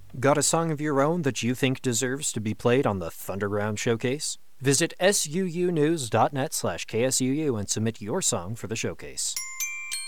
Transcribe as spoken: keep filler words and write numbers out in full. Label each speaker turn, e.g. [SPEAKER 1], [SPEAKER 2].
[SPEAKER 1] Got a song of your own that you think deserves to be played on the Thunderground Showcase? Visit suunews.net slash KSUU and submit your song for the showcase.